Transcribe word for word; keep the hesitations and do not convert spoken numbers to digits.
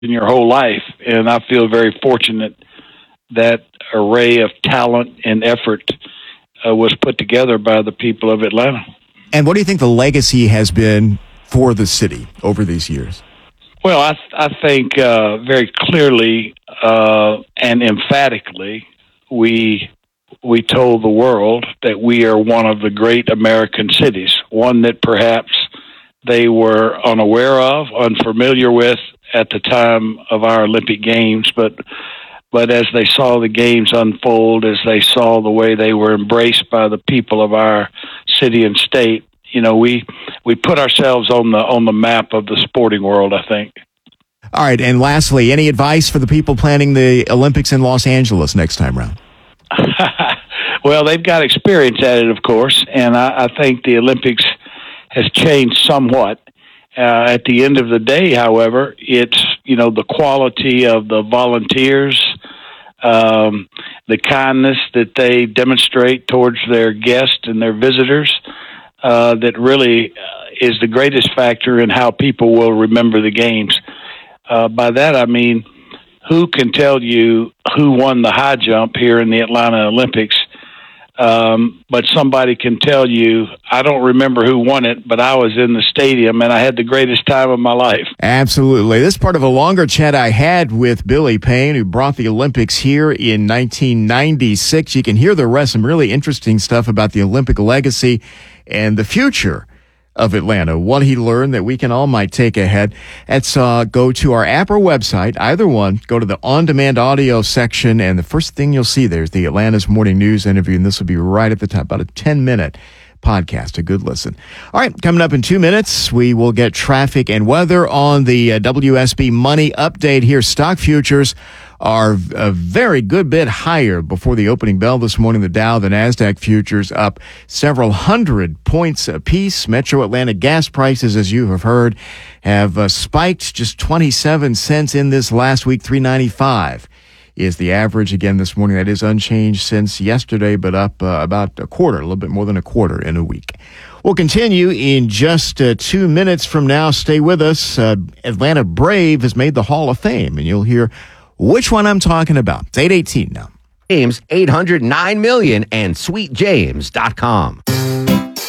in your whole life. And I feel very fortunate that array of talent and effort uh, was put together by the people of Atlanta. And what do you think the legacy has been for the city over these years? Well, I, I think uh, very clearly uh, and emphatically, we we told the world that we are one of the great American cities, one that perhaps they were unaware of, unfamiliar with at the time of our Olympic Games, but but as they saw the games unfold, as they saw the way they were embraced by the people of our city and state, you know, we we put ourselves on the on the map of the sporting world, I think. All right, and lastly, any advice for the people planning the Olympics in Los Angeles next time round? Well, they've got experience at it, of course, and I, I think the Olympics has changed somewhat. Uh, at the end of the day, however, it's, you know, the quality of the volunteers, um, the kindness that they demonstrate towards their guests and their visitors, uh, that really uh, is the greatest factor in how people will remember the games. Uh, by that, I mean, who can tell you who won the high jump here in the Atlanta Olympics? Um, but somebody can tell you, I don't remember who won it, but I was in the stadium and I had the greatest time of my life. Absolutely. This is part of a longer chat I had with Billy Payne, who brought the Olympics here in nineteen ninety-six. You can hear the rest, some really interesting stuff about the Olympic legacy and the future of Atlanta, what he learned that we can all might take ahead. Let's uh, go to our app or website, either one, go to the on-demand audio section, and the first thing you'll see there is the Atlanta's Morning News interview, and this will be right at the top, about a ten-minute podcast, a good listen. All right, coming up in two minutes, we will get traffic and weather on the uh, W S B Money Update here. Stock futures are a very good bit higher before the opening bell this morning. The Dow, the NASDAQ futures up several hundred points apiece. Metro Atlanta gas prices, as you have heard, have uh, spiked just twenty-seven cents in this last week. three ninety-five is the average again this morning. That is unchanged since yesterday, but up uh, about a quarter, a little bit more than a quarter in a week. We'll continue in just uh, two minutes from now. Stay with us. Uh, Atlanta Brave has made the Hall of Fame, and you'll hear which one I'm talking about. It's eight eighteen now. James, eight hundred nine million and sweet james dot com.